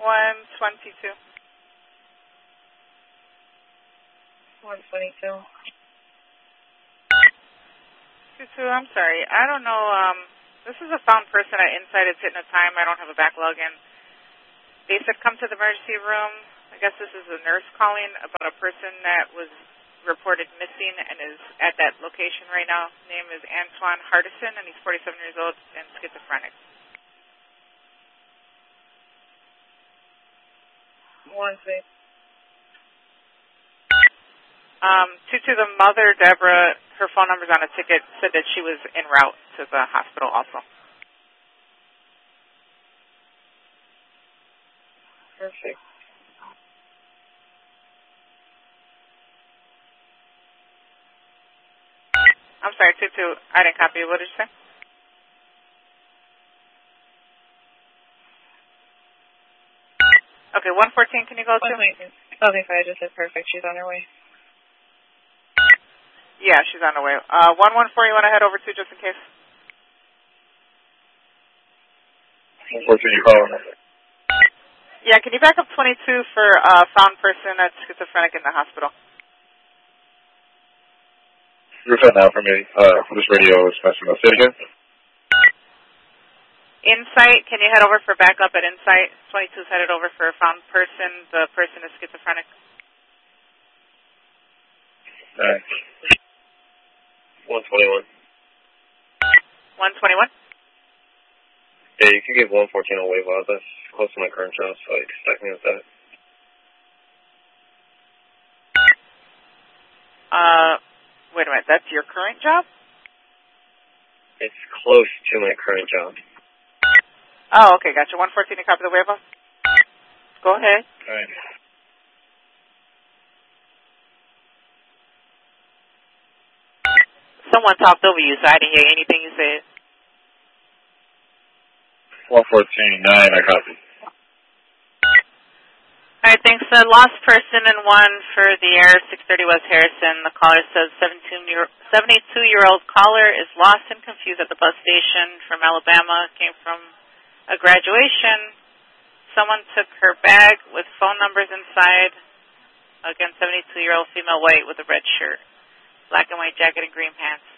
122. 122. 22, I'm sorry. I don't know. This is a found person at Insight. It's hitting a time. I don't have a backlog in. They said come to the emergency room. I guess this is a nurse calling about a person that was reported missing and is at that location right now. His name is Antoine Hardison, and he's 47 years old and schizophrenic. 122. 22, the mother, Deborah, her phone number's on a ticket, said that she was en route to the hospital also. Perfect. I'm sorry, 22, I didn't copy you. What did you say? Okay, 114, can you go to? Okay, fine, I just said perfect. She's on her way. Yeah, she's on the way. 114, you want to head over to just in case? 114, you calling? Yeah, can you back up 22 for found person that's schizophrenic in the hospital? You're cutting out for me. This radio is messing up. Say it again? Insight, can you head over for backup at Insight? 22's headed over for a found person. The person is schizophrenic. All right. 121. 121? Yeah, you can give 114 a wave out. That's close to my current job, so you can stack me with that. Wait a minute, that's your current job? It's close to my current job. Oh, okay, gotcha. 114, you copy the wave off? Go ahead. All right. Someone talked over you, so I didn't hear anything you said. 114, 9, I copy. All right, thanks. Lost person and one for the air 630 West Harrison. The caller says 72-year-old caller is lost and confused at the bus station from Alabama. Came from a graduation. Someone took her bag with phone numbers inside. Again, 72-year-old female, white with a red shirt, black and white jacket and green pants.